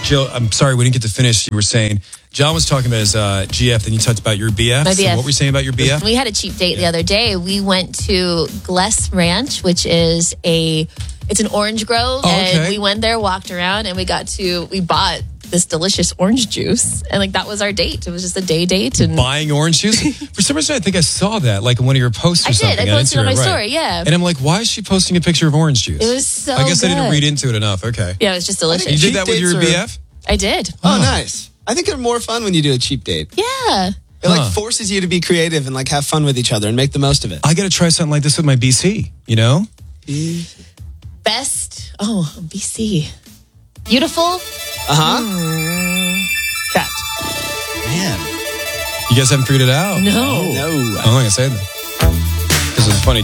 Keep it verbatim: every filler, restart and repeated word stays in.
Jill, I'm sorry we didn't get to finish. You were saying, John was talking about his uh, G F, then you talked about your B F. My B F. So what were you saying about your B F? We had a cheap date yeah. the other day. We went to Gless Ranch, which is a, it's an orange grove. Oh, okay. And we went there, walked around, and we got to, we bought this delicious orange juice. And like, that was our date. It was just a day date. And buying orange juice? For some reason, I think I saw that, like in one of your posts or I something. did. I posted on on my right. story, yeah. And I'm like, why is she posting a picture of orange juice? It was so I guess good. I didn't read into it enough. Okay. Yeah, it was just delicious. You did that with Cheap your dates B are- F? I did. Oh, nice. I think they're more fun when you do a cheap date. Yeah. It like Huh. forces you to be creative and like have fun with each other and make the most of it. I got to try something like this with my B C, you know? Best. Oh, B C. Beautiful. Uh-huh. Mm. Cat. Man. You guys haven't figured it out? No. No. I'm not going to say that. This is funny.